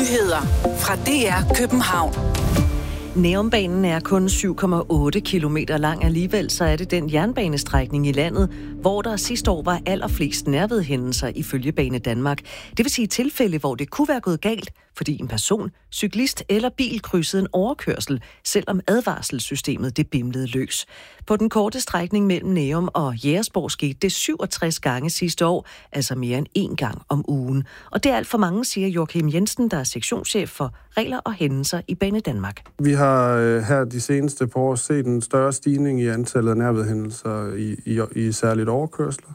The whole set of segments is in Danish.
Nyheder fra DR København. Nærumbanen er kun 7,8 kilometer lang. Alligevel så er det den jernbanestrækning i landet, hvor der sidste år var allerflest nærvedhændelser ifølge Banedanmark. Det vil sige tilfælde, hvor det kunne være gået galt, fordi en person, cyklist eller bil krydsede en overkørsel, selvom advarselssystemet det bimlede løs. På den korte strækning mellem Nærum og Jægersborg skete det 67 gange sidste år, altså mere end 1 gang om ugen. Og det er alt for mange, siger Joachim Jensen, der er sektionschef for regler og hændelser i Banedanmark. Vi har her de seneste par år set en større stigning i antallet af nærvedhændelser i særligt overkørsler.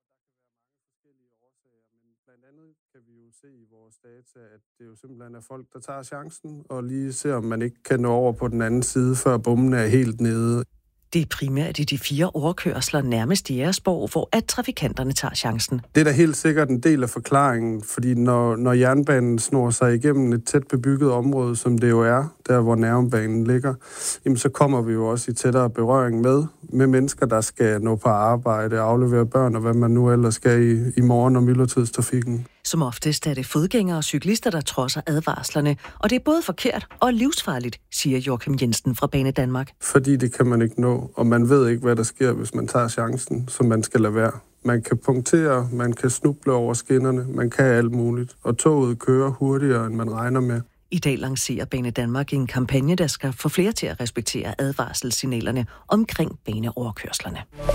Blandt andet kan vi jo se i vores data, at det jo simpelthen er folk, der tager chancen og lige ser, om man ikke kan nå over på den anden side, før bomben er helt nede. Det er primært i de 4 overkørsler nærmest Jægersborg, hvor at trafikanterne tager chancen. Det er da helt sikkert en del af forklaringen, fordi når jernbanen snor sig igennem et tæt bebygget område, som det jo er, der hvor Nærumbanen ligger, jamen så kommer vi jo også i tættere berøring med mennesker, der skal nå på arbejde, aflevere børn og hvad man nu ellers skal i morgen- og myldretidstrafikken. Som oftest er det fodgængere og cyklister, der trodser advarslerne, og det er både forkert og livsfarligt, siger Joachim Jensen fra Banedanmark. Fordi det kan man ikke nå, og man ved ikke, hvad der sker, hvis man tager chancen, som man skal lade være. Man kan punktere, man kan snuble over skinnerne, man kan alt muligt, og toget kører hurtigere, end man regner med. I dag lancerer Banedanmark en kampagne, der skal få flere til at respektere advarselssignalerne omkring baneoverkørslerne.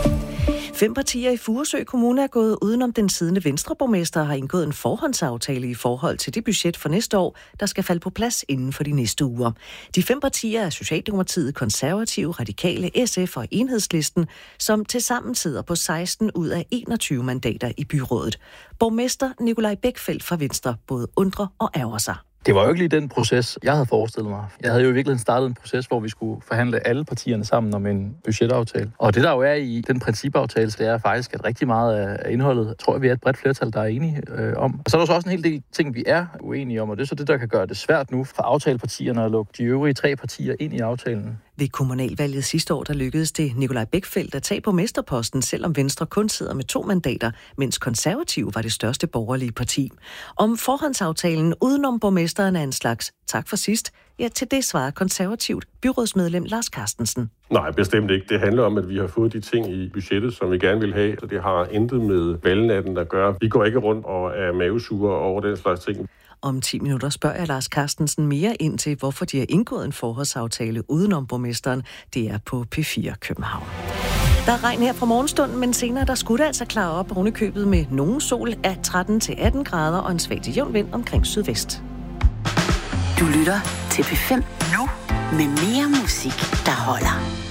5 partier i Furesø Kommune er gået udenom den siddende Venstreborgmester og har indgået en forhåndsaftale i forhold til det budget for næste år, der skal falde på plads inden for de næste uger. De 5 partier er Socialdemokratiet, Konservative, Radikale, SF og Enhedslisten, som tilsammen sidder på 16 ud af 21 mandater i byrådet. Borgmester Nikolaj Bækfeldt fra Venstre både undrer og ærger sig. Det var jo ikke lige den proces, jeg havde forestillet mig. Jeg havde jo i virkeligheden startet en proces, hvor vi skulle forhandle alle partierne sammen om en budgetaftale. Og det, der jo er i den principaftale, det er faktisk, at rigtig meget af indholdet, tror jeg, vi er et bredt flertal, der er enige om. Og så er der så også en hel del ting, vi er uenige om, og det er så det, der kan gøre det svært nu for aftalepartierne at lukke de øvrige 3 partier ind i aftalen. Ved kommunalvalget sidste år, der lykkedes det Nikolaj Bækfeldt at tage på mesterposten, selvom Venstre kun sidder med 2 mandater, mens Konservative var det største borgerlige parti. Om forhåndsaftalen udenom borgmesteren er en slags tak for sidst, ja, til det svarer konservativt byrådsmedlem Lars Carstensen. Nej, bestemt ikke. Det handler om, at vi har fået de ting i budgettet, som vi gerne vil have, så det har intet med valgnatten at gøre. Vi går ikke rundt og er mavesure over den slags ting. Om 10 minutter spørger jeg Lars Carstensen mere ind til, hvorfor de har indgået en forhåndsaftale udenom borgmesteren. Det er på P4 København. Der er regn her fra morgenstunden, men senere der skulle det altså klare op ovenikøbet med nogen sol af 13-18 grader og en svag til jævn vind omkring sydvest. Du lytter til P5 nu med mere musik, der holder.